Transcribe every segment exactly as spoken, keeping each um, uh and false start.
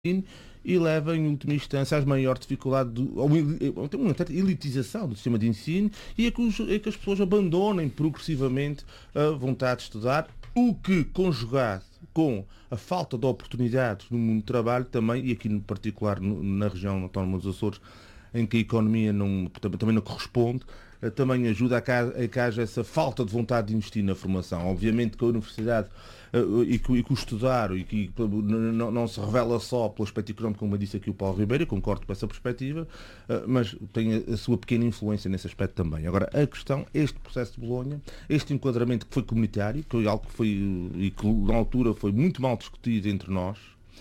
e leva, em última instância, às maiores dificuldades, ou uma elitização do sistema de ensino e a que, os, a que as pessoas abandonem progressivamente a vontade de estudar, o que, conjugado com a falta de oportunidades no mundo do trabalho também, e aqui em particular na região autónoma dos Açores, em que a economia não, também não corresponde, também ajuda a que haja essa falta de vontade de investir na formação. Obviamente que a universidade e que, e que o estudar e que não, não se revela só pelo aspecto económico, como disse aqui o Paulo Ribeiro, eu concordo com essa perspectiva, mas tem a sua pequena influência nesse aspecto também. Agora, a questão, este processo de Bolonha, este enquadramento que foi comunitário, que foi algo que foi, e que na altura foi muito mal discutido entre nós,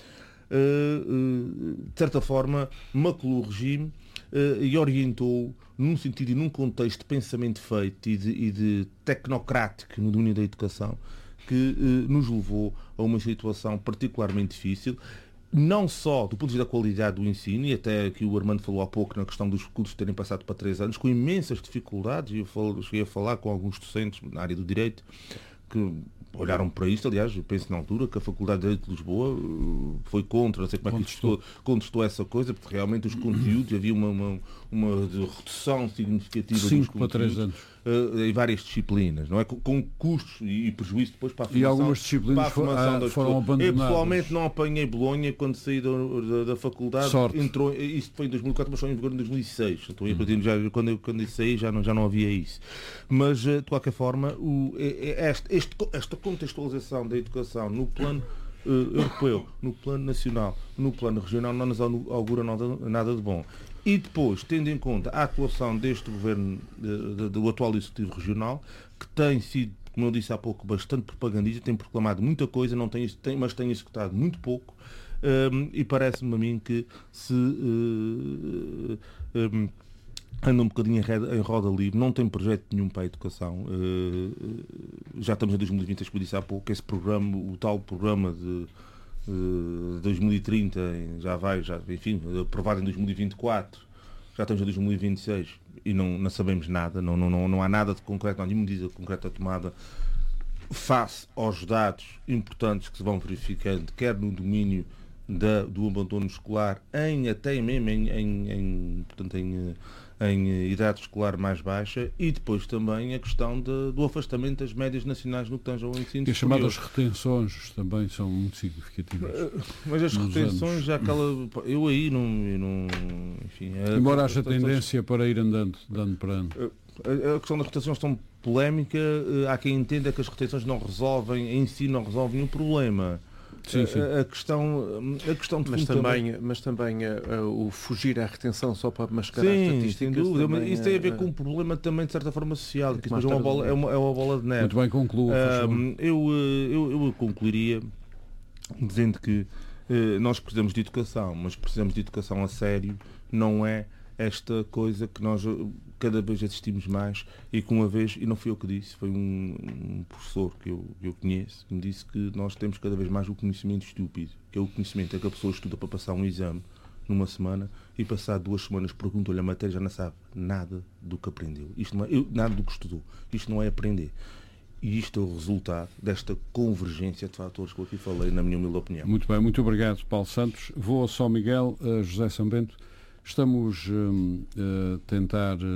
de certa forma, maculou o regime e orientou num sentido e num contexto de pensamento feito e de, e de tecnocrático no domínio da educação que eh, nos levou a uma situação particularmente difícil, não só do ponto de vista da qualidade do ensino, e até aqui o Armando falou há pouco na questão dos cursos terem passado para três anos, com imensas dificuldades, e eu falo, cheguei a falar com alguns docentes na área do direito que olharam para isto. Aliás, eu penso na altura que a Faculdade de Direito de Lisboa foi contra, não sei como é que contestou, contestou essa coisa, porque realmente os conteúdos, havia uma, uma, uma redução significativa dos conteúdos para três anos. Uh, em várias disciplinas, não é? Com, com custos e prejuízo depois para a formação. E algumas disciplinas for, ah, foram abandonadas. Eu pessoalmente não apanhei Bolonha quando saí da, da, da faculdade. Sorte. Entrou, isso foi em dois mil e quatro, mas só em vigor em dois mil e seis. Então, hum. já, quando, eu, quando eu saí já não, já não havia isso. Mas, de qualquer forma, o, este, este, esta contextualização da educação no plano uh, europeu, no plano nacional, no plano regional, não nos augura nada, nada de bom. E depois, tendo em conta a atuação deste governo, de, de, do atual Executivo Regional, que tem sido, como eu disse há pouco, bastante propagandista, tem proclamado muita coisa, não tem, tem, mas tem executado muito pouco, um, e parece-me a mim que se uh, um, anda um bocadinho em roda livre, não tem projeto nenhum para a educação. Uh, já estamos em dois mil e vinte, como eu disse há pouco, esse programa, o tal programa de Uh, dois mil e trinta já vai, já, enfim, aprovado em dois mil e vinte e quatro, já estamos em dois mil e vinte e seis e não, não sabemos nada, não, não, não, não há nada de concreto, não há nenhuma medida concreta tomada face aos dados importantes que se vão verificando, quer no domínio da, do abandono escolar, em, até mesmo em, em, em, portanto, em, em idade escolar mais baixa, e depois também a questão de, do afastamento das médias nacionais no que tange ao ensino superior. E as chamadas retenções também são muito significativas. Mas as retenções, já aquela... Eu aí não... Eu não enfim, Embora haja tendência para ir andando, de ano para ano. A questão das retenções é tão polémica, há quem entenda que as retenções não resolvem, em si não resolvem o problema. Sim, sim. A, a questão, a questão de mas também, também, mas também a, a, o fugir à retenção só para mascarar sim, estatísticas. Sem dúvida, também, mas isso tem a ver a, com um problema também de certa forma social, que depois é uma, bola, é, uma, é uma bola de neve. Muito bem, concluo. Uh, eu, eu, eu concluiria dizendo que uh, nós precisamos de educação, mas precisamos de educação a sério, não é esta coisa que nós cada vez assistimos mais e que uma vez, e não fui eu que disse, foi um, um professor que eu, eu conheço, que me disse que nós temos cada vez mais o conhecimento estúpido, que é o conhecimento é que a pessoa estuda para passar um exame numa semana e passar duas semanas pergunta-lhe a matéria já não sabe nada do que aprendeu. Isto não é, eu, nada do que estudou. Isto não é aprender. E isto é o resultado desta convergência de fatores que eu aqui falei, na minha humilde opinião. Muito bem, muito obrigado, Paulo Santos. Vou a São Miguel, uh, José Sambento. Estamos uh, a tentar uh,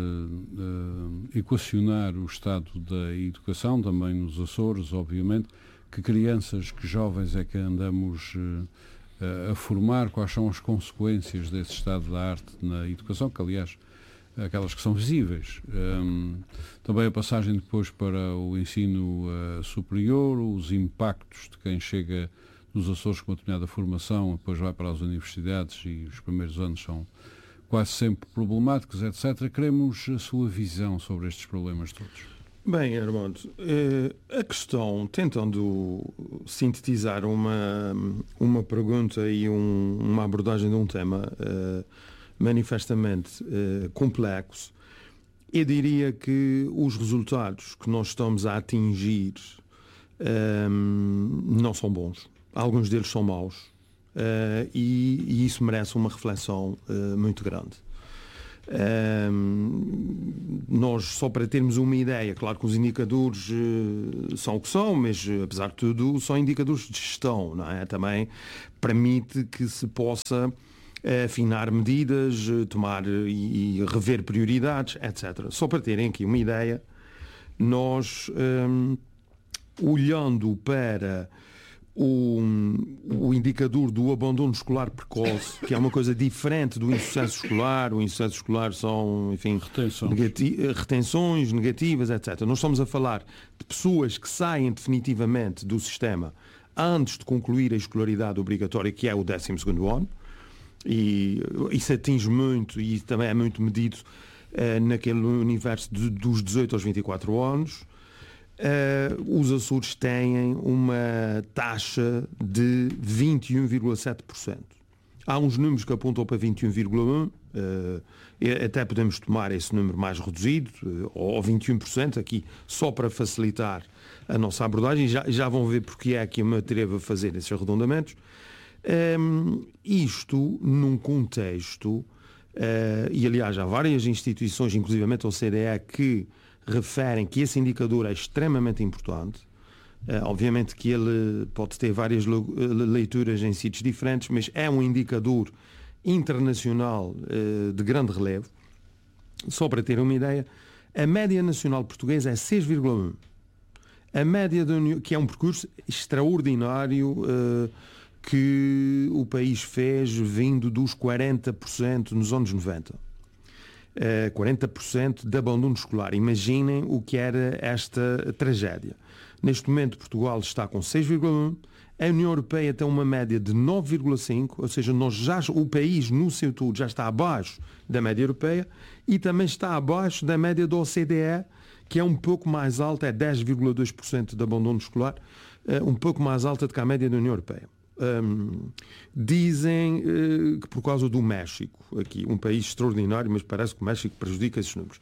uh, equacionar o estado da educação, também nos Açores, obviamente. Que crianças, que jovens é que andamos uh, a formar? Quais são as consequências desse estado da arte na educação? Que, aliás, aquelas que são visíveis. Um, também a passagem depois para o ensino uh, superior, os impactos de quem chega nos Açores com uma determinada formação, depois vai para as universidades e os primeiros anos são quase sempre problemáticos, etcétera. Queremos a sua visão sobre estes problemas todos. Bem, Armando, a questão, tentando sintetizar uma, uma pergunta e um, uma abordagem de um tema uh, manifestamente uh, complexo, eu diria que os resultados que nós estamos a atingir um, não são bons. Alguns deles são maus uh, e, e isso merece uma reflexão uh, muito grande. Um, nós, só para termos uma ideia, claro que os indicadores uh, são o que são, mas uh, apesar de tudo são indicadores de gestão, não é? Também permite que se possa uh, afinar medidas, uh, tomar uh, e, e rever prioridades, etcétera. Só para terem aqui uma ideia, nós, um, olhando para O, o indicador do abandono escolar precoce, que é uma coisa diferente do insucesso escolar. O insucesso escolar são, enfim, retenções, negati- retenções negativas, etcétera. Nós estamos a falar de pessoas que saem definitivamente do sistema antes de concluir a escolaridade obrigatória, que é o décimo segundo ano, e isso atinge muito, e também é muito medido eh, naquele universo de, dos dezoito aos vinte e quatro anos. Uh, os Açores têm uma taxa de vinte e um vírgula sete por cento. Há uns números que apontam para vinte e um vírgula um por cento, uh, até podemos tomar esse número mais reduzido, uh, ou vinte e um por cento aqui, só para facilitar a nossa abordagem. Já, já vão ver porque é que eu me atrevo a fazer esses arredondamentos. Um, isto num contexto, uh, e aliás há várias instituições, inclusivamente a O C D E, que referem que esse indicador é extremamente importante. Uh, obviamente que ele pode ter várias leituras em sítios diferentes, mas é um indicador internacional uh, de grande relevo. Só para ter uma ideia, a média nacional portuguesa é seis vírgula um. A média da União, que é um percurso extraordinário uh, que o país fez vindo dos quarenta por cento nos anos noventa. Uh, quarenta por cento de abandono escolar. Imaginem o que era esta tragédia. Neste momento Portugal está com seis vírgula um, a União Europeia tem uma média de nove vírgula cinco, ou seja, nós já, o país no seu todo já está abaixo da média europeia e também está abaixo da média da O C D E, que é um pouco mais alta, é dez vírgula dois por cento de abandono escolar, uh, um pouco mais alta do que a média da União Europeia. Um, dizem uh, que por causa do México, aqui um país extraordinário, mas parece que o México prejudica esses números.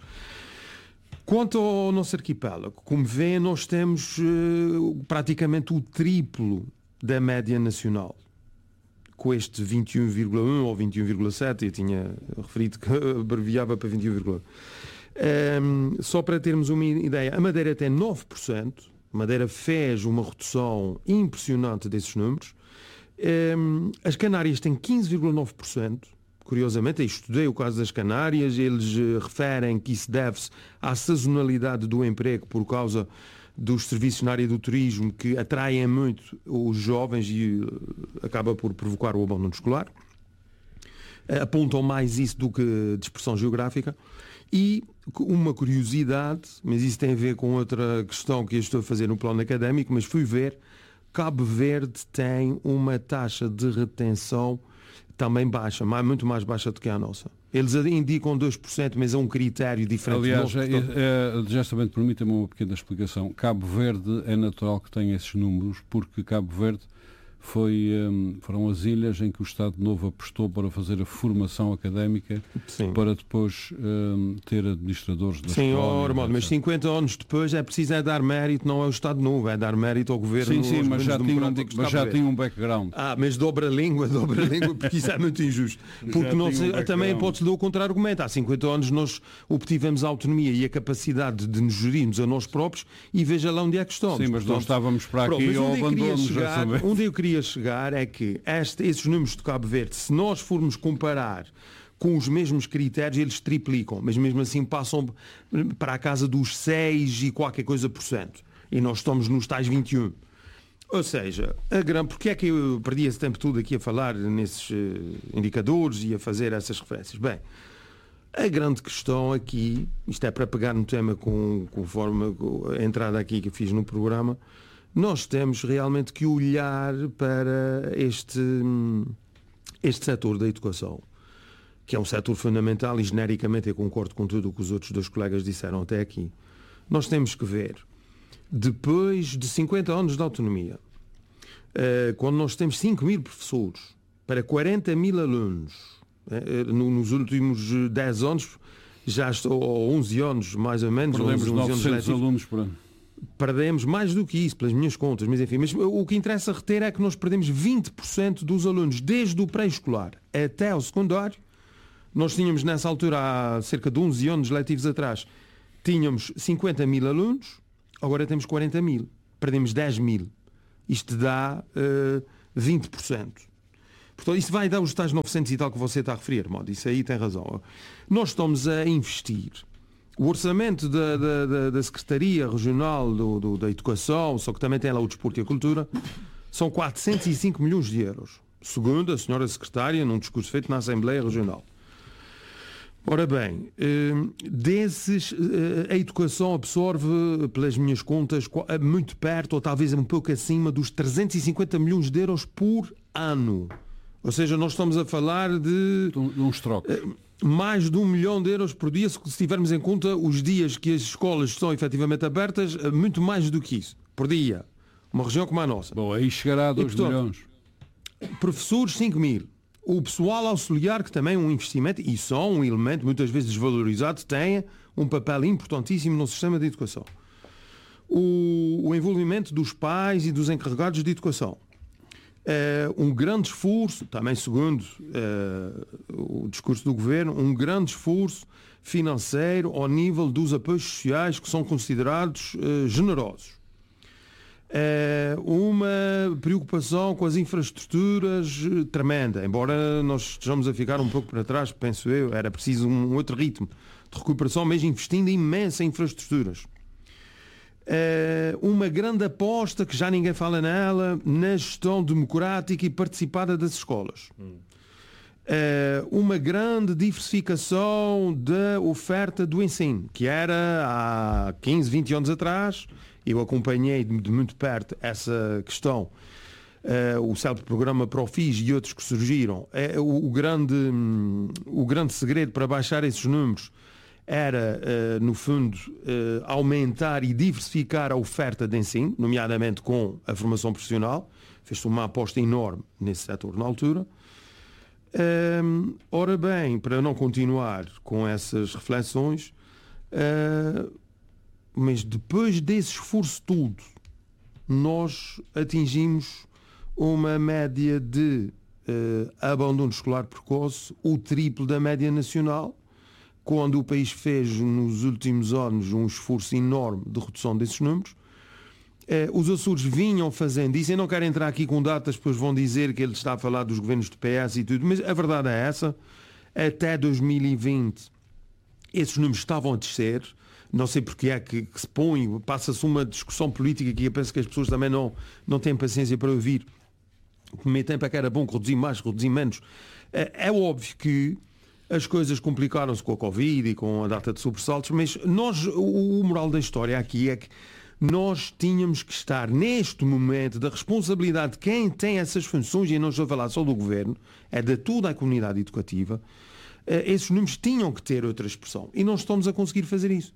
Quanto ao nosso arquipélago, como vêem, nós temos uh, praticamente o triplo da média nacional, com este vinte e um vírgula um ou vinte e um vírgula sete, eu tinha referido que abreviava para vinte e um vírgula um. Um, só para termos uma ideia, a Madeira tem nove por cento, a Madeira fez uma redução impressionante desses números. Um, as Canárias têm quinze vírgula nove por cento. Curiosamente, eu estudei o caso das Canárias, eles uh, referem que isso deve-se à sazonalidade do emprego por causa dos serviços na área do turismo que atraem muito os jovens e uh, acaba por provocar o abandono escolar. Uh, apontam mais isso do que dispersão geográfica. E uma curiosidade, mas isso tem a ver com outra questão que eu estou a fazer no plano académico, mas fui ver, Cabo Verde tem uma taxa de retenção também baixa, muito mais baixa do que a nossa. Eles indicam dois por cento, mas é um critério diferente. Aliás, é, é, justamente permita-me uma pequena explicação. Cabo Verde é natural que tenha esses números, porque Cabo Verde foi, um, foram as ilhas em que o Estado Novo apostou para fazer a formação académica. Sim. Para depois um, ter administradores das Sim, oh, Armando, mas cinquenta anos depois é preciso é dar mérito, não é o Estado Novo, é dar mérito ao governo. Sim, sim, mas já, tinha um, mas já tinha um background. Ah, mas dobra a língua, dobra a língua, porque isso é muito injusto. Porque nós, um também pode-se dar o contra-argumento. Há cinquenta anos nós obtivemos a autonomia e a capacidade de nos gerirmos a nós próprios e veja lá onde é que estamos. Sim, mas Portanto, nós estávamos para aqui e ao abandono. Onde eu queria chegar é que este, esses números de Cabo Verde, se nós formos comparar com os mesmos critérios, eles triplicam, mas mesmo assim passam para a casa dos seis e qualquer coisa por cento. E nós estamos nos tais vinte e um. Ou seja, a grande, porque é que eu perdi esse tempo todo aqui a falar nesses uh, indicadores e a fazer essas referências? Bem, a grande questão aqui, isto é para pegar no tema com, conforme a entrada aqui que eu fiz no programa, nós temos realmente que olhar para este, este setor da educação, que é um setor fundamental e genericamente eu concordo com tudo o que os outros dois colegas disseram até aqui. Nós temos que ver, depois de cinquenta anos de autonomia, quando nós temos cinco mil professores para quarenta mil alunos, nos últimos dez anos, já estou, ou onze anos mais ou menos, perdemos novecentos alunos por ano. Perdemos mais do que isso, pelas minhas contas, mas enfim, mas o que interessa reter é que nós perdemos vinte por cento dos alunos, desde o pré-escolar até ao secundário, Nós tínhamos nessa altura, há cerca de onze anos letivos atrás, tínhamos cinquenta mil alunos, agora temos quarenta mil. Perdemos dez mil. Isto dá uh, vinte por cento. Portanto, isso vai dar os tais novecentos e tal que você está a referir, modo. Isso aí tem razão. Nós estamos a investir. O orçamento da, da, da, da Secretaria Regional do, do, da Educação, só que também tem lá o Desporto e a Cultura, são quatrocentos e cinco milhões de euros. Segundo a senhora Secretária, num discurso feito na Assembleia Regional. Ora bem, desses, a educação absorve, pelas minhas contas, muito perto, ou talvez um pouco acima, dos trezentos e cinquenta milhões de euros por ano. Ou seja, nós estamos a falar de... De uns trocos. Mais de um milhão de euros por dia, se tivermos em conta os dias que as escolas estão efetivamente abertas, muito mais do que isso, por dia. Uma região como a nossa. Bom, aí chegará a dois milhões. Professores, cinco mil. O pessoal auxiliar, que também é um investimento, e só um elemento muitas vezes desvalorizado, tem um papel importantíssimo no sistema de educação. O, o envolvimento dos pais e dos encarregados de educação. É um grande esforço, também segundo é, o discurso do Governo, um grande esforço financeiro ao nível dos apoios sociais que são considerados é, generosos. É uma preocupação com as infraestruturas tremenda, embora nós estejamos a ficar um pouco para trás, penso eu, era preciso um outro ritmo de recuperação, mesmo investindo imenso em infraestruturas. É uma grande aposta, que já ninguém fala nela, na gestão democrática e participada das escolas. É uma grande diversificação da oferta do ensino, que era há quinze, vinte anos atrás. Eu acompanhei de muito perto essa questão, uh, o célebre programa Profis e outros que surgiram. Uh, o, o, grande, um, o grande segredo para baixar esses números era, uh, no fundo, uh, aumentar e diversificar a oferta de ensino, nomeadamente com a formação profissional. Fez-se uma aposta enorme nesse setor na altura. Uh, ora bem, para não continuar com essas reflexões... Uh, Mas depois desse esforço todo, nós atingimos uma média de uh, abandono escolar precoce, o triplo da média nacional, quando o país fez nos últimos anos um esforço enorme de redução desses números. Uh, os Açores vinham fazendo isso. Eu não quero entrar aqui com datas, depois vão dizer que ele está a falar dos governos do P S e tudo, mas a verdade é essa. Até dois mil e vinte, esses números estavam a descer. Não sei porque é que, que se põe, passa-se uma discussão política que eu penso que as pessoas também não, não têm paciência para ouvir. No meio tempo é que era bom reduzir mais, reduzir menos. É, é óbvio que as coisas complicaram-se com a Covid e com a data de sobressaltos, mas nós, o, o moral da história aqui é que nós tínhamos que estar neste momento da responsabilidade de quem tem essas funções, e não estou a falar só do Governo, é de toda a comunidade educativa. Esses números tinham que ter outra expressão e não estamos a conseguir fazer isso.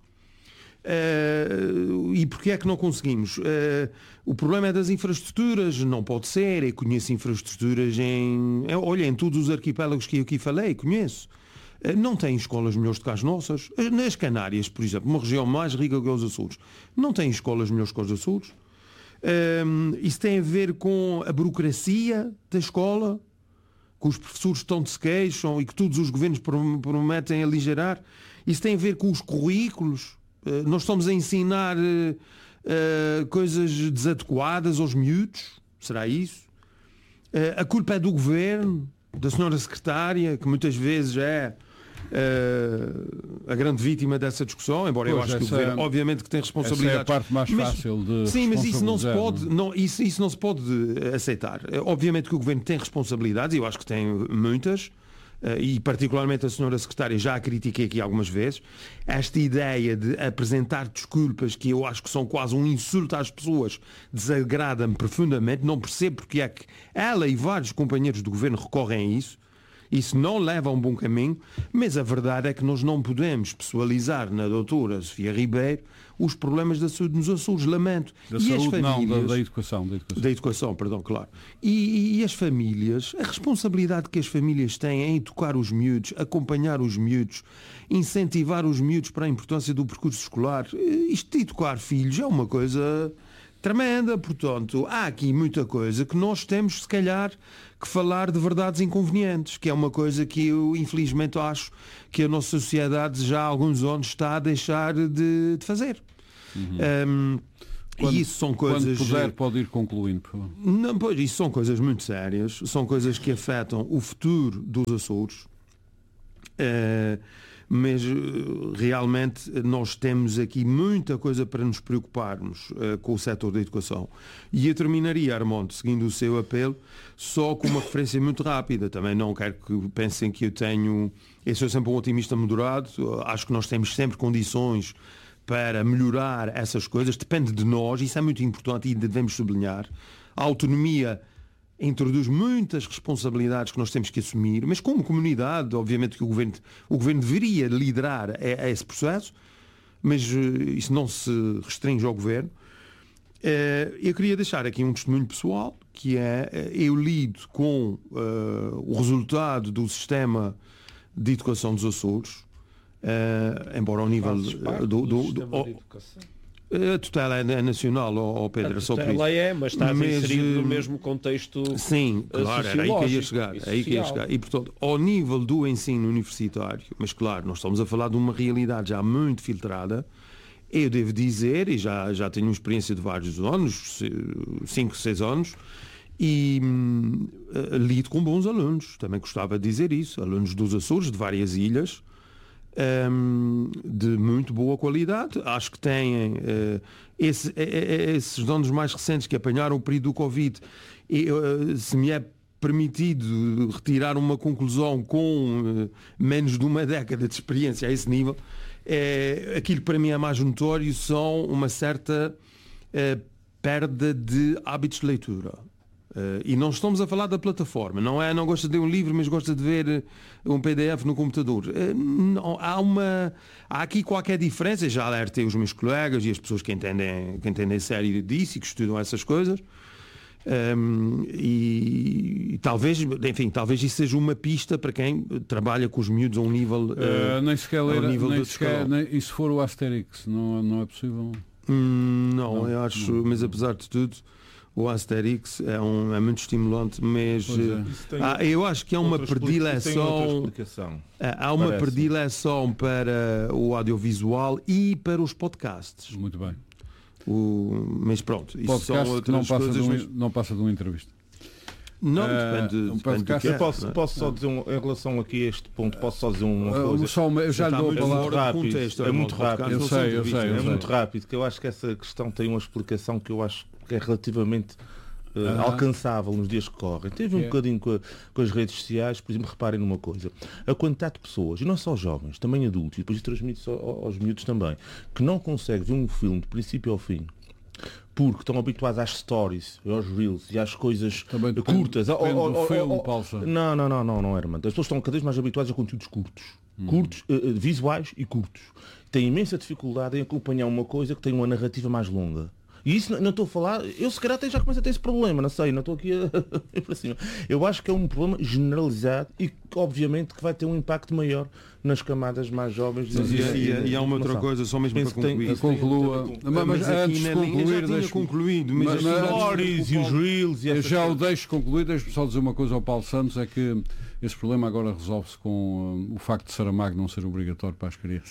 Uh, e porquê é que não conseguimos? Uh, o problema é das infraestruturas, não pode ser. Eu conheço infraestruturas em... Olha, em todos os arquipélagos que eu aqui falei, conheço. Uh, não tem escolas melhores do que as nossas. Uh, nas Canárias, por exemplo, uma região mais rica que os Açores, não tem escolas melhores que os Açores. Uh, isso tem a ver com a burocracia da escola, que os professores estão de se queixam e que todos os governos prometem aligerar. Isso tem a ver com os currículos. Uh, nós estamos a ensinar uh, uh, coisas desadequadas aos miúdos. Será isso? Uh, a culpa é do governo, da senhora secretária, que muitas vezes é uh, a grande vítima dessa discussão, embora pois eu acho que o governo, é, obviamente, que tem responsabilidade. Essa é a parte mais mas, fácil de sim, mas isso não se pode, não, isso, isso não se pode aceitar. Obviamente que o governo tem responsabilidades, e eu acho que tem muitas. Uh, e particularmente a senhora secretária, já a critiquei aqui algumas vezes, esta ideia de apresentar desculpas que eu acho que são quase um insulto às pessoas, desagrada-me profundamente. Não percebo porque é que ela e vários companheiros do governo recorrem a isso. Isso não leva a um bom caminho, mas a verdade é que nós não podemos pessoalizar na doutora Sofia Ribeiro os problemas da saúde nos Açores, lamento. Da e saúde, as famílias, não, da, da educação. Da educação, da educação perdão, claro. E, e, e as famílias, a responsabilidade que as famílias têm em educar os miúdos, acompanhar os miúdos, incentivar os miúdos para a importância do percurso escolar. Isto de educar filhos é uma coisa tremenda. Portanto, há aqui muita coisa que nós temos, se calhar, que falar de verdades inconvenientes, que é uma coisa que eu, infelizmente, acho que a nossa sociedade já há alguns anos está a deixar de, de fazer. Uhum. Um, Quando, e isso são coisas... Quando puder, pode ir concluindo, por favor. Não, pois, isso são coisas muito sérias, são coisas que afetam o futuro dos Açores, uh, mas uh, realmente nós temos aqui muita coisa para nos preocuparmos uh, com o setor da educação. E eu terminaria, Armando, seguindo o seu apelo, só com uma referência muito rápida. Também não quero que pensem que eu tenho... Eu sou sempre um otimista moderado, acho que nós temos sempre condições para melhorar essas coisas, depende de nós, isso é muito importante e devemos sublinhar. A autonomia introduz muitas responsabilidades que nós temos que assumir, mas como comunidade, obviamente que o governo, o governo deveria liderar a, a esse processo, mas isso não se restringe ao governo. Eu queria deixar aqui um testemunho pessoal, que é, eu lido com uh, o resultado do sistema de educação dos Açores, Uh, embora ao nível uh, do, do, do oh, a tutela é nacional, oh, Pedro, a só por isso. Ela é, mas está mas, inserido no mesmo contexto. Sim, claro, era aí que ia chegar, aí que ia chegar. E portanto, ao nível do ensino universitário, mas claro, nós estamos a falar de uma realidade já muito filtrada. Eu devo dizer, e já, já tenho uma experiência de vários anos, cinco, seis anos, e hum, lido com bons alunos, também gostava de dizer isso, alunos dos Açores, de várias ilhas, Um, de muito boa qualidade. Acho que têm uh, esse, esses donos mais recentes que apanharam o período do Covid, e, uh, se me é permitido retirar uma conclusão com uh, menos de uma década de experiência a esse nível, é, aquilo que para mim é mais notório são uma certa uh, perda de hábitos de leitura. Uh, e não estamos a falar da plataforma, não é, não gosta de ler um livro, mas gosta de ver um P D F no computador. Uh, não, há uma, há aqui qualquer diferença, já alertei os meus colegas e as pessoas que entendem, que entendem sério disso e que estudam essas coisas. Um, e, e talvez, enfim, talvez isso seja uma pista para quem trabalha com os miúdos a um nível, uh, uh, nem sequer ler, nível nem sequer, nem, e se for o Asterix, não, não é possível? Hum, não, não, eu acho, não. mas apesar de tudo, o Asterix é, um, é muito estimulante, mas é. ah, eu acho que há uma predileção, há uma Parece. predileção para o audiovisual e para os podcasts. Muito bem. O, mas pronto, isso Podcast são outras não passa, coisas. de um, Mas... não passa de uma entrevista. Não, Uh, depende, um depende podcast do que Eu é. posso, posso só dizer, um, em relação aqui a este ponto, posso só dizer uma Uh, coisa. só uma, eu já lhe Está dou a muito É palavra. muito fora de rápido, contexto, é irmão, muito de podcast, rápido. Eu não são sei, eu entrevistas. sei, eu É sei. muito rápido, que eu acho que essa questão tem uma explicação que eu acho que é relativamente uh, Ah. alcançável nos dias que correm. Teve um É. bocadinho com, a- com as redes sociais, por exemplo, reparem numa coisa. A quantidade de pessoas, e não só jovens, também adultos, e depois transmite só aos miúdos também, que não conseguem ver um filme de princípio ao fim, porque estão habituados às stories, aos reels e às coisas Também depende- curtas. depende Oh, oh, do oh, filme, oh, oh. Paulo Santos. Não, não, não, não, não era, mano. As pessoas estão cada vez mais habituadas a conteúdos curtos. Curtos, eh, eh, visuais e curtos. Têm imensa dificuldade em acompanhar uma coisa que tem uma narrativa mais longa. E isso não, não estou a falar, eu se calhar até já começo a ter esse problema, não sei, não estou aqui a ir para cima. Eu acho que é um problema generalizado e que obviamente que vai ter um impacto maior nas camadas mais jovens. Mas de- e, e, e há uma outra informação. coisa, só mesmo Penso para que tem- concluir. isso tem- Conclua. tem- Mas, mas Mas aqui antes de na linha- eu já concluir, tinha deixe-me- concluído, mas, Mas- assim, mas- Stories e os reels e eu essas já o coisas. deixo concluir, deixe-me só dizer uma coisa ao Paulo Santos, é que esse problema agora resolve-se com uh, o facto de Saramago não ser obrigatório para as crianças.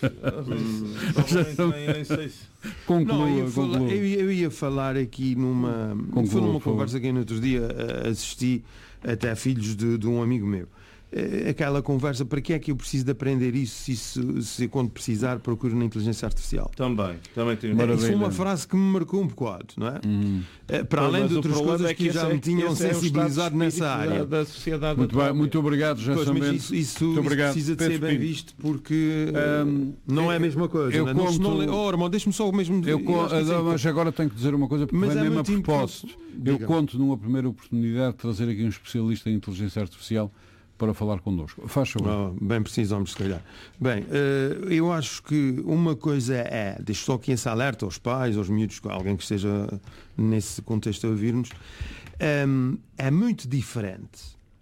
Provavelmente nem- nem sei se- Conclua, Não, eu, ia falar, conclua. eu, ia- eu ia falar aqui numa. Conclua, foi numa por favor. conversa que eu no outro dia eh, assisti até a filhos de, de um amigo meu. Eh, Aquela conversa, para que é que eu preciso de aprender isso se, se, se quando precisar procuro na inteligência artificial? Também, também tem Maravilha. Isso foi uma frase que me marcou um bocado, não é? Hum. Eh, Para Mas além de o outras problema coisas é que, esse já é- me tinham esse é o estado sensibilizado de nessa espírito área. Da, da sociedade Muito bem, atual. muito obrigado, Pois, José mas Bento. isso, isso, Muito isso obrigado. precisa de Pedro ser bem Pinto. visto porque eh, Hum, não é a eu- mesma coisa. eu não é? Nós conto- não- Oh, irmão, deixa-me só o mesmo. Eu, eu con- acho que isso é ah, mas agora tenho que dizer uma coisa, porque Mas vem é mesmo a muito propósito. importante. Eu Diga. conto numa primeira oportunidade de trazer aqui um especialista em inteligência artificial para falar connosco. Faz favor. Oh, bem precisamos, se calhar. Bem, eh, eu acho que uma coisa é, deixo só aqui esse alerta aos pais, aos miúdos, alguém que esteja nesse contexto a ouvir-nos, Ehm, é muito diferente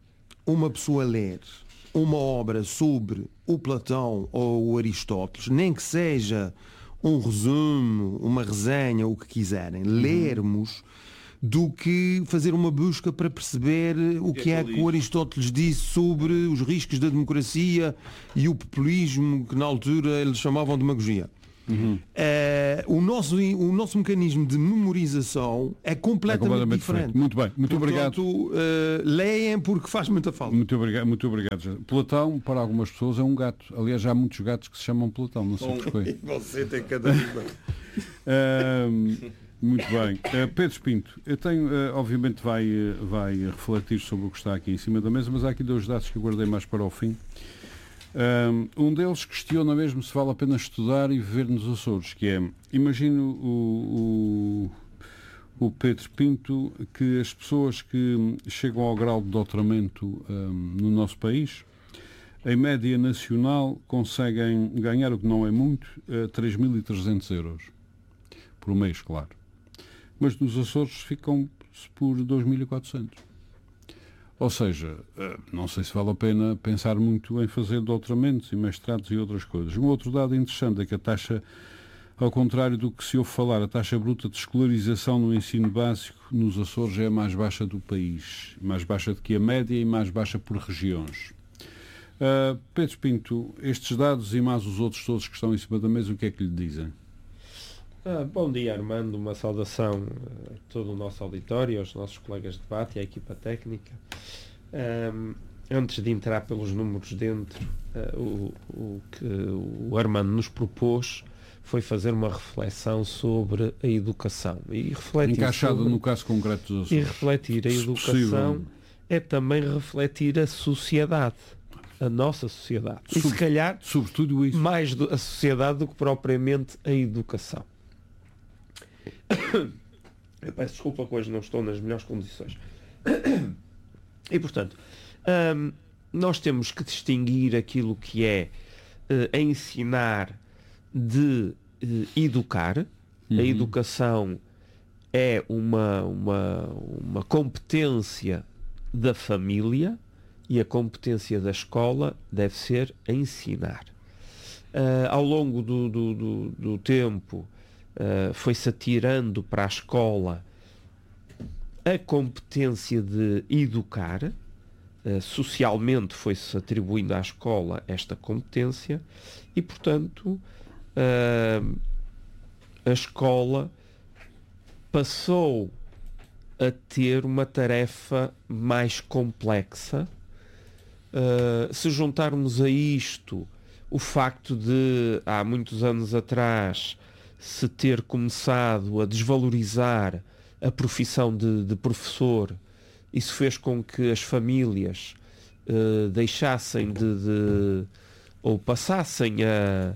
uma pessoa ler uma obra sobre o Platão ou o Aristóteles, nem que seja um resumo, uma resenha, o que quiserem, Uhum. lermos, do que fazer uma busca para perceber o que é que o Aristóteles disse sobre os riscos da democracia e o populismo, que na altura eles chamavam de demagogia. Uhum. Eh, o, nosso, o nosso mecanismo de memorização é É completamente, completamente diferente. diferente. Muito bem, muito obrigado. Portanto, eh, leem porque faz muita falta. Muito obrigado, muito obrigado. José. Platão, para algumas pessoas, é um gato. Aliás, há muitos gatos que se chamam Platão, não sei porquê. Você tem cada vez. Ahm, muito bem. Uh, Pedro Pinto, eu tenho, uh, obviamente vai, uh, vai refletir sobre o que está aqui em cima da mesa, mas há aqui dois dados que eu guardei mais para o fim. Um deles questiona mesmo se vale a pena estudar e viver nos Açores, que é, imagino o, o, o Pedro Pinto, que as pessoas que chegam ao grau de doutoramento um, no nosso país, em média nacional, conseguem ganhar, o que não é muito, uh, três mil e trezentos euros por mês, claro. Mas nos Açores ficam por dois mil e quatrocentos. Ou seja, não sei se vale a pena pensar muito em fazer doutoramentos e mestrados e outras coisas. Um outro dado interessante é que a taxa, ao contrário do que se ouve falar, a taxa bruta de escolarização no ensino básico nos Açores é a mais baixa do país. Mais baixa do que a média e mais baixa por regiões. Uh, Pedro Pinto, estes dados e mais os outros todos que estão em cima da mesa, o que é que lhe dizem? Ah, bom dia, Armando. Uma saudação a todo o nosso auditório, aos nossos colegas de debate e à equipa técnica. Um, antes de entrar pelos números dentro, uh, o, o que o Armando nos propôs foi fazer uma reflexão sobre a educação. E refletir Encaixado sobre... no caso concreto dos Açores. E refletir a educação possível. É também refletir a sociedade, a nossa sociedade. E Sobre, se calhar, sobretudo isso. mais do, a sociedade do que propriamente a educação. Eu peço desculpa, pois não estou nas melhores condições. E, portanto, hum, nós temos que distinguir aquilo que é uh, ensinar de uh, educar. Uhum. A educação é uma, uma, uma competência da família e a competência da escola deve ser ensinar. Uh, ao longo do, do, do, do tempo, Uh, foi-se atirando para a escola a competência de educar, uh, socialmente foi-se atribuindo à escola esta competência e, portanto, uh, a escola passou a ter uma tarefa mais complexa. Uh, se juntarmos a isto o facto de, há muitos anos atrás, se ter começado a desvalorizar a profissão de, de professor, isso fez com que as famílias uh, deixassem de, de ou passassem a,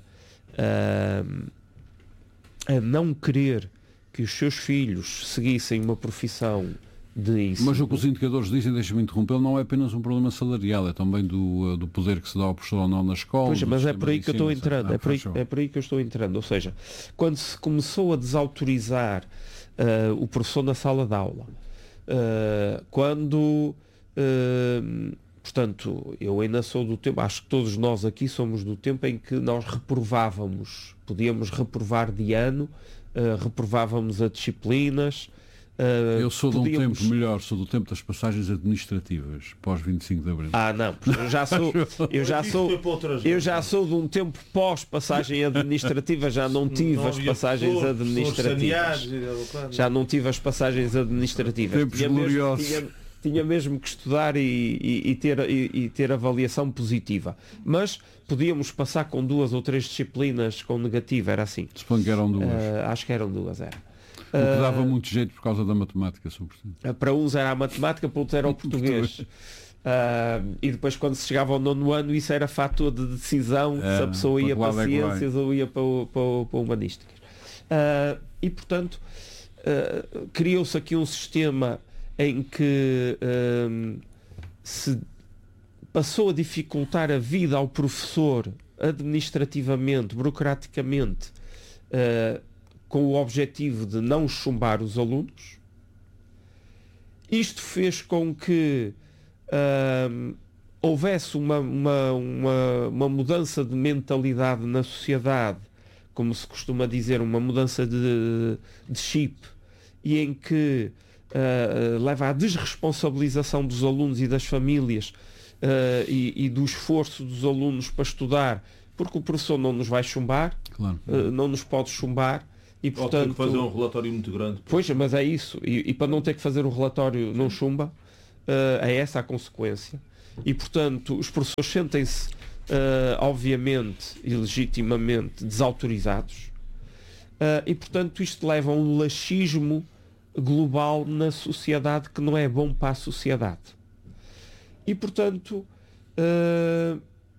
a, a não querer que os seus filhos seguissem uma profissão de ensino. Mas o que os indicadores dizem, deixa-me interromper, não é apenas um problema salarial, é também do, do poder que se dá ao professor ou não na escola. Pois, mas é por aí que eu estou entrando, é por aí, é por aí que eu estou entrando. Ou seja, quando se começou a desautorizar uh, o professor na sala de aula, uh, quando, uh, portanto, eu ainda sou do tempo, acho que todos nós aqui somos do tempo em que nós reprovávamos, podíamos reprovar de ano, uh, reprovávamos a disciplinas. Uh, eu sou podíamos... de um tempo melhor, sou do tempo das passagens administrativas, pós vinte e cinco de abril. Ah, não, eu já sou, eu já sou, eu já sou de um tempo pós passagem administrativa, já não tive não as passagens administrativas. Já não tive as passagens administrativas. Tempos tinha gloriosos. Mesmo, tinha, tinha mesmo que estudar e, e, e, ter, e, e ter avaliação positiva. Mas podíamos passar com duas ou três disciplinas com negativa, era assim. Suponho que eram duas. Uh, acho que eram duas, era. O que dava uh, muito jeito por causa da matemática, sobretudo. Para uns era a matemática, para outros era o português. Uh, e depois, quando se chegava ao nono ano, isso era fator de decisão é, se a pessoa ia para, para ciências é ou ia para, para, para humanísticas. Uh, e, portanto, uh, criou-se aqui um sistema em que uh, se passou a dificultar a vida ao professor administrativamente, burocraticamente, uh, com o objetivo de não chumbar os alunos. Isto fez com que uh, houvesse uma, uma, uma, uma mudança de mentalidade na sociedade como se costuma dizer, uma mudança de, de chip, e em que uh, leva à desresponsabilização dos alunos e das famílias uh, e, e do esforço dos alunos para estudar, porque o professor não nos vai chumbar, claro. uh, não nos pode chumbar, e Ou portanto... ter que fazer um relatório muito grande. Pois, mas é isso, e, e para não ter que fazer o relatório não chumba, uh, é essa a consequência, e portanto os professores sentem-se uh, obviamente e legitimamente desautorizados, uh, e portanto isto leva a um laxismo global na sociedade que não é bom para a sociedade. E portanto uh,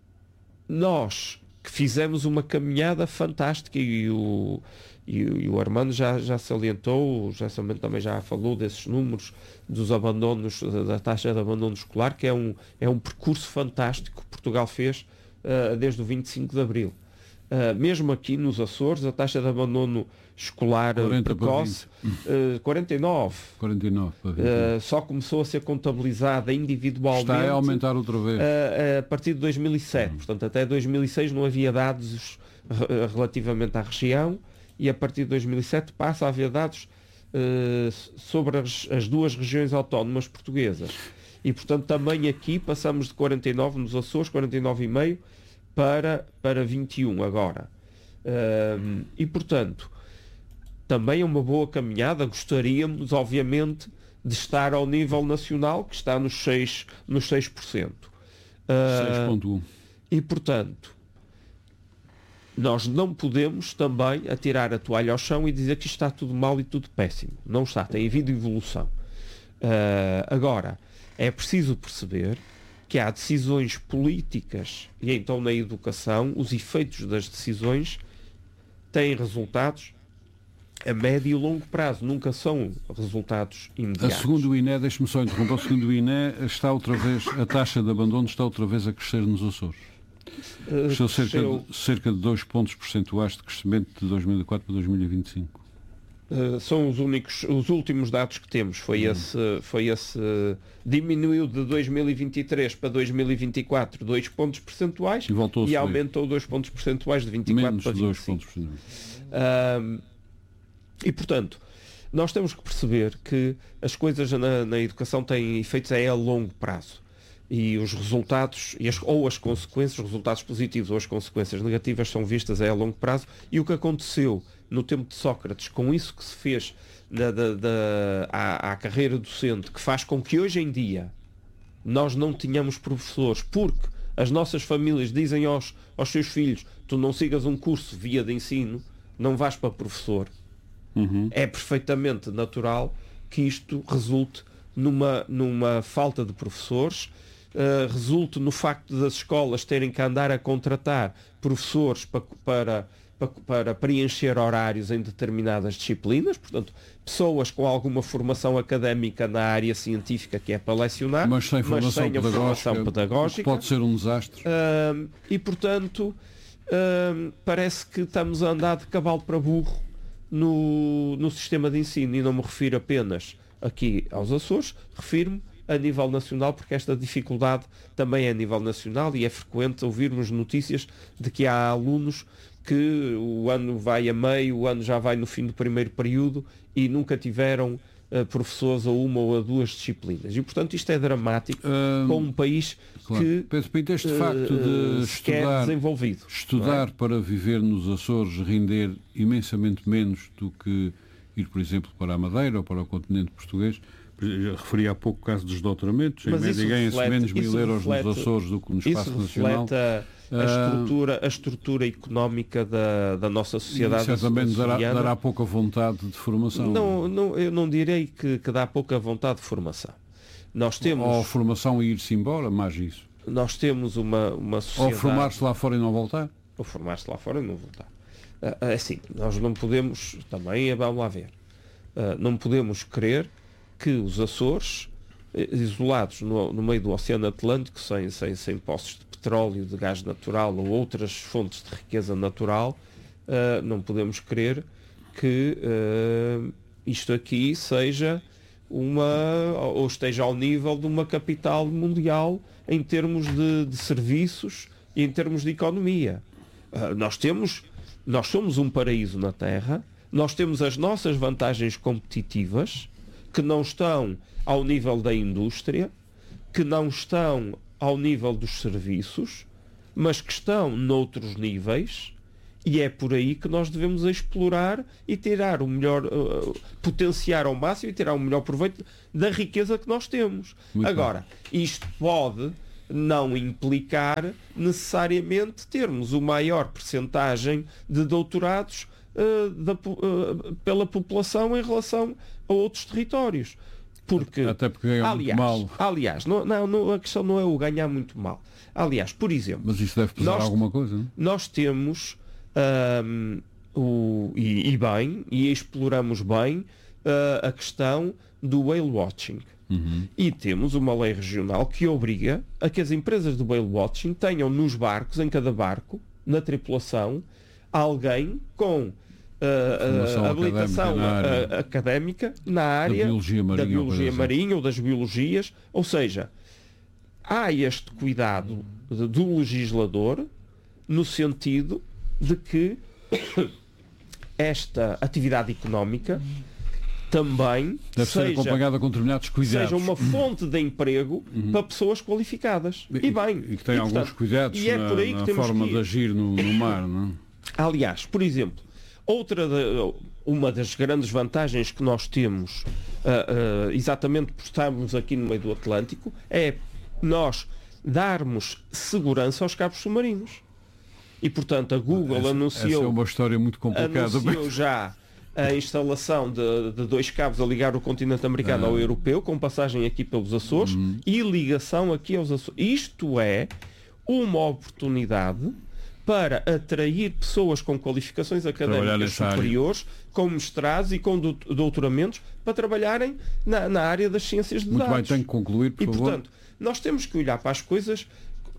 nós que fizemos uma caminhada fantástica, e o, e, e o Armando já, já salientou, o José Bento também já falou desses números dos abandonos, da taxa de abandono escolar, que é um, é um percurso fantástico que Portugal fez uh, desde o vinte e cinco de Abril. Uh, mesmo aqui nos Açores, a taxa de abandono escolar precoce, uh, quarenta e nove. quarenta e nove para vinte. Uh, só começou a ser contabilizada individualmente. Está a aumentar outra vez. Uh, a partir de dois mil e sete. Hum. Portanto, até dois mil e seis não havia dados uh, relativamente à região, e a partir de dois mil e sete passa a haver dados uh, sobre as, as duas regiões autónomas portuguesas. E, portanto, também aqui passamos de quarenta e nove nos Açores, quarenta e nove vírgula cinco, para, para vinte e um agora. Uh, e, portanto, também é uma boa caminhada. Gostaríamos, obviamente, de estar ao nível nacional, que está nos seis por cento. Nos seis por cento. Uh, seis vírgula um. E, portanto, nós não podemos também atirar a toalha ao chão e dizer que isto está tudo mal e tudo péssimo. Não está, tem havido evolução. Uh, agora, é preciso perceber que há decisões políticas, e então na educação os efeitos das decisões têm resultados a médio e longo prazo, nunca são resultados imediatos. A segundo o I N E, deixe-me só interromper, a segundo o I N E, está outra vez, a taxa de abandono está outra vez a crescer nos Açores. Cresceu cerca, de, cerca de dois pontos percentuais de crescimento de dois mil e quatro para dois mil e vinte e cinco. Uh, são os únicos, os últimos dados que temos. Foi hum. esse, foi esse uh, diminuiu de dois mil e vinte e três para dois mil e vinte e quatro dois pontos percentuais e, voltou e aumentou dois pontos percentuais de vinte e quatro Menos para vinte e cinco. dois pontos. Uh, e portanto, nós temos que perceber que as coisas na, na educação têm efeitos a longo prazo. E os resultados, e as, ou as consequências, os resultados positivos ou as consequências negativas são vistas a longo prazo. E o que aconteceu no tempo de Sócrates, com isso que se fez na, da, da, à, à carreira docente, que faz com que hoje em dia nós não tenhamos professores, porque as nossas famílias dizem aos, aos seus filhos: tu não sigas um curso via de ensino, não vais para professor. Uhum. É perfeitamente natural que isto resulte numa, numa falta de professores, uh, resulte no facto das escolas terem que andar a contratar professores para, para, para, para preencher horários em determinadas disciplinas, portanto, pessoas com alguma formação académica na área científica, que é para lecionar, mas sem formação, mas sem pedagógica, formação pedagógica. Pode ser um desastre. Uh, e, portanto, uh, parece que estamos a andar de cavalo para burro no, no sistema de ensino, e não me refiro apenas aqui aos Açores, refiro-me a nível nacional, porque esta dificuldade também é a nível nacional, e é frequente ouvirmos notícias de que há alunos que o ano vai a meio, o ano já vai no fim do primeiro período e nunca tiveram uh, professores a uma ou a duas disciplinas. E, portanto, isto é dramático um, para um país claro. que Pedro Pinto, este uh, facto de estudar, desenvolvido, estudar é? para viver nos Açores, render imensamente menos do que ir, por exemplo, para a Madeira ou para o continente português. Já referi há pouco o caso dos doutoramentos, em média ganha-se menos mil euros reflete, nos Açores do que no espaço isso nacional. A, a, estrutura, a estrutura económica da, da nossa sociedade. E certamente dará, dará pouca vontade de formação. Não, não, eu não direi que, que dá pouca vontade de formação. Nós temos... Ou formação e ir-se embora, mais isso. Nós temos uma, uma sociedade... Ou formar-se lá fora e não voltar. Ou formar-se lá fora e não voltar. É assim, nós não podemos, também vamos lá ver, não podemos crer que os Açores, isolados no, no meio do Oceano Atlântico, sem, sem, sem poços de petróleo, de gás natural ou outras fontes de riqueza natural, uh, não podemos crer que uh, isto aqui seja uma, ou esteja ao nível de uma capital mundial em termos de, de serviços e em termos de economia. Uh, nós temos nós somos um paraíso na Terra, nós temos as nossas vantagens competitivas, que não estão ao nível da indústria, que não estão ao nível dos serviços, mas que estão noutros níveis, e é por aí que nós devemos explorar e tirar o melhor, uh, potenciar ao máximo e tirar o melhor proveito da riqueza que nós temos. Muito Agora, bem. Isto pode não implicar necessariamente termos o maior percentagem de doutorados uh, da, uh, pela população em relação a outros territórios. Porque, até porque ganham aliás, muito mal. aliás não, não, não, a questão não é o ganhar muito mal. Aliás, por exemplo... Mas isso deve pesar nós, alguma coisa, não? Nós temos, um, o, e, e bem, e exploramos bem uh, a questão do whale watching. Uhum. E temos uma lei regional que obriga a que as empresas do whale watching tenham nos barcos, em cada barco, na tripulação, alguém com Uh, uh, habilitação académica na, área, uh, académica na área da biologia marinha, da biologia marinha ou das biologias, ou seja, há este cuidado de, do legislador no sentido de que esta atividade económica também deve seja, ser acompanhada com determinados cuidados. Seja uma fonte de emprego uhum. para pessoas qualificadas. E, e bem. E que tem e, alguns portanto, cuidados e é na, por aí que na temos forma que de agir no, no mar, não é? Aliás, por exemplo, outra de, uma das grandes vantagens que nós temos, uh, uh, exatamente por estarmos aqui no meio do Atlântico, é nós darmos segurança aos cabos submarinos. E, portanto, a Google essa, anunciou... Essa é uma história muito complicada. Anunciou já a instalação de, de dois cabos a ligar o continente americano ah. ao europeu, com passagem aqui pelos Açores, hum. e ligação aqui aos Açores. Isto é uma oportunidade para atrair pessoas com qualificações académicas superiores, área. com mestrados e com doutoramentos, para trabalharem na, na área das ciências de Muito dados. Muito bem, tenho que concluir, por e, favor. portanto, nós temos que olhar para as coisas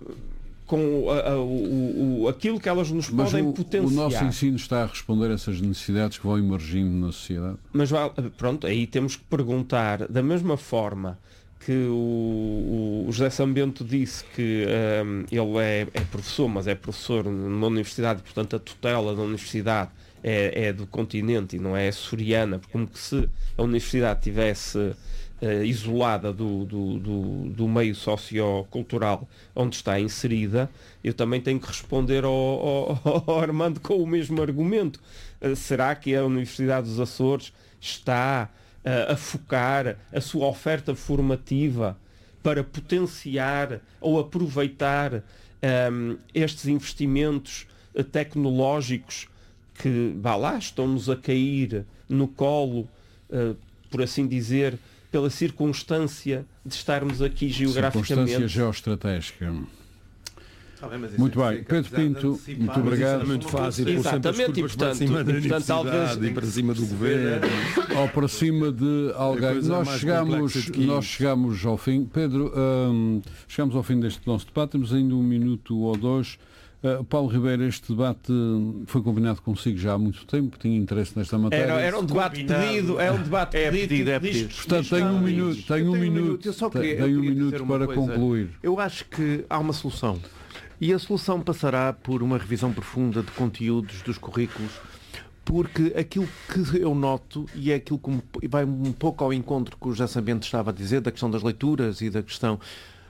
com a, a, o, o, aquilo que elas nos Mas podem o, potenciar. O nosso ensino está a responder a essas necessidades que vão emergindo na sociedade? Mas, pronto, aí temos que perguntar, da mesma forma que o, o José Sambento disse que um, ele é, é professor, mas é professor numa universidade, portanto a tutela da universidade é, é do continente e não é açoriana, como que se a universidade tivesse uh, isolada do, do, do, do meio sociocultural onde está inserida. Eu também tenho que responder ao, ao, ao Armando com o mesmo argumento. Uh, será que a Universidade dos Açores está a focar a sua oferta formativa para potenciar ou aproveitar um, estes investimentos tecnológicos que, vá lá, estão-nos a cair no colo, uh, por assim dizer, pela circunstância de estarmos aqui geograficamente. Circunstância geoestratégica. Ah, bem, muito bem, Pedro Pinto, muito obrigado. É muito fácil, exatamente, e portanto, para cima da e, portanto talvez e para cima do governo ou para cima de alguém. Nós chegamos, nós chegamos ao fim. Pedro, hum, chegamos ao fim deste nosso debate, temos ainda um minuto ou dois. Uh, Paulo Ribeiro, este debate foi combinado consigo já há muito tempo, tinha interesse nesta matéria. Era, era um debate pedido, é um debate é pedido, pedido, é diz, pedido. Portanto, tenho um minuto, tenho um minuto, eu só queria, tenho eu um queria minuto para coisa. concluir. Eu acho que há uma solução. E a solução passará por uma revisão profunda de conteúdos dos currículos, porque aquilo que eu noto, e é aquilo que vai um pouco ao encontro que o José Sambento estava a dizer, da questão das leituras e da questão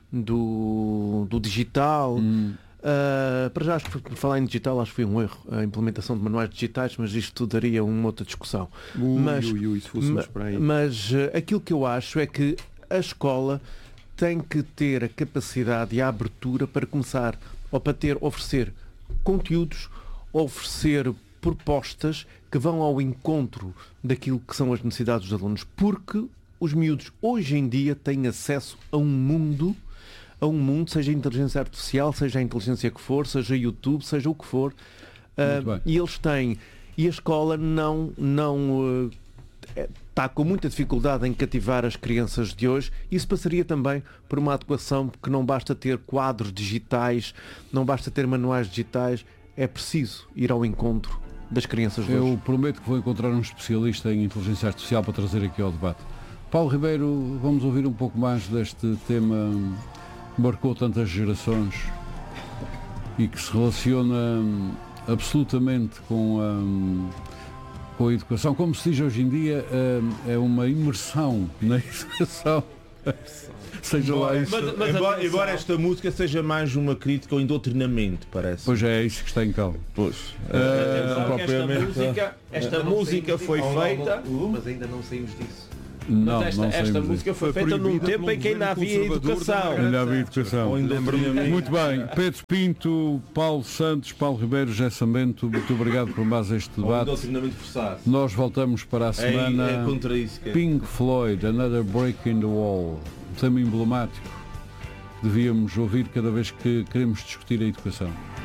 do, do digital. Hum. Uh, para já, acho que falar em digital, acho que foi um erro a implementação de manuais digitais, mas isto daria uma outra discussão. Ui, mas ui, ui, se fôssemos para aí. mas uh, aquilo que eu acho é que a escola tem que ter a capacidade e a abertura para começar, ou para ter, oferecer conteúdos, oferecer propostas que vão ao encontro daquilo que são as necessidades dos alunos, porque os miúdos hoje em dia têm acesso a um mundo, a um mundo, seja a inteligência artificial, seja a inteligência que for, seja YouTube, seja o que for, uh, e eles têm, e a escola não, não uh, está com muita dificuldade em cativar as crianças de hoje. Isso passaria também por uma adequação, que não basta ter quadros digitais, não basta ter manuais digitais, é preciso ir ao encontro das crianças de hoje. Eu prometo que vou encontrar um especialista em inteligência artificial para trazer aqui ao debate. Paulo Ribeiro, vamos ouvir um pouco mais deste tema que marcou tantas gerações e que se relaciona absolutamente com a, com a educação. Como se diz hoje em dia, uh, é uma imersão na educação. Seja lá isso. Mas, mas embora, embora esta música seja mais uma crítica ao indoctrinamento, parece. Pois é, é isso que está em causa. Pois. Uh, propriamente... Esta música, esta música foi feita. Mas ainda não saímos disso. Não, esta, não esta música foi, foi feita num tempo em que ainda havia educação. Ainda havia educação. Muito bem. Pedro Pinto, Paulo Santos, Paulo Ribeiro, José Sambento, muito obrigado por mais este debate. Nós voltamos para a semana. É, é contra isso que é. Pink Floyd, Another Break in the Wall. Um tema emblemático. Devíamos ouvir cada vez que queremos discutir a educação.